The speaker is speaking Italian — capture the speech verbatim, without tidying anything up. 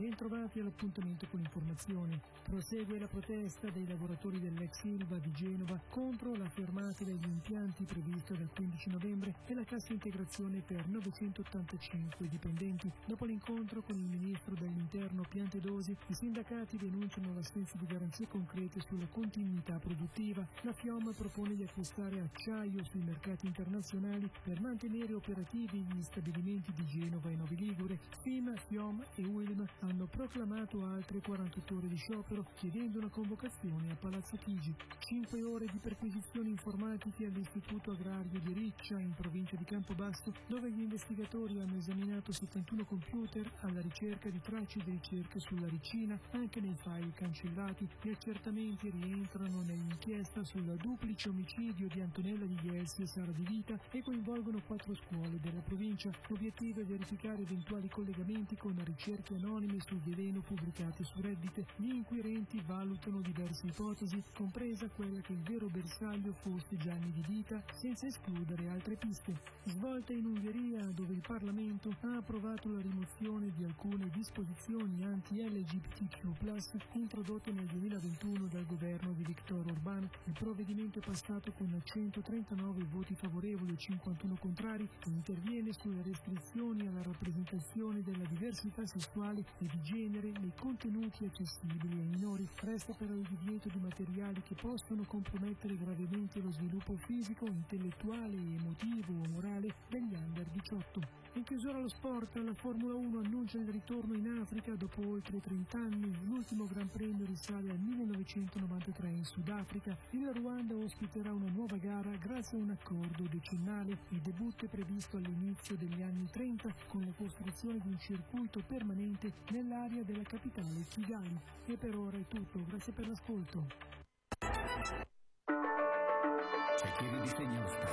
Bentrovati all'appuntamento con l'informazione. Prosegue la protesta dei lavoratori dell'ex Ilva di Genova contro la fermata degli impianti prevista dal quindici novembre e la cassa integrazione per novecentottantacinque dipendenti. Dopo l'incontro con il ministro dell'Interno Piantedosi, i sindacati denunciano l'assenza di garanzie concrete sulla continuità produttiva. La FIOM propone di acquistare acciaio sui mercati internazionali per mantenere operativi gli stabilimenti di Genova e Novi Ligure. FIM, FIOM e UILM hanno proclamato altre quarantotto ore di sciopero chiedendo una convocazione a Palazzo Chigi. Cinque ore di perquisizioni informatiche all'Istituto Agrario di Riccia in provincia di Campobasso, dove gli investigatori hanno esaminato settantuno computer alla ricerca di tracce di ricerca sulla ricina anche nei file cancellati. Gli accertamenti rientrano nell'inchiesta sul duplice omicidio di Antonella Di Ielsi e Sara Di Vita e coinvolgono quattro scuole della provincia. L'obiettivo è verificare eventuali collegamenti con ricerche anonime sul veleno pubblicate su Reddit. Gli inquirenti valutano diverse ipotesi, compresa quella che il vero bersaglio fosse Gianni Di Vita, senza escludere altre piste. Svolta in Ungheria, dove il Parlamento ha approvato la rimozione di alcune disposizioni anti-L G B T Q plus, introdotte nel duemilaventuno dal governo di Viktor Orbán. Il provvedimento è passato con centotrentanove voti favorevoli e cinquantuno contrari, che interviene sulle restrizioni alla rappresentazione della diversità sessuale e di genere nei contenuti accessibili ai minori. Resta però il divieto di materiali che possono compromettere gravemente lo sviluppo fisico, intellettuale, emotivo o morale degli under diciotto. In chiusura allo sport, la Formula uno annuncia il ritorno in Africa dopo oltre trenta anni. L'ultimo Gran Premio risale al millenovecentonovantatré in Sudafrica. Il Ruanda ospiterà una nuova gara grazie a un accordo decennale. Il debutto è previsto all'inizio degli anni trenta con la costruzione di un circuito permanente nell'area della capitale Kigali. E per ora è tutto, grazie per l'ascolto. C'è chi ridisegna lo Stato.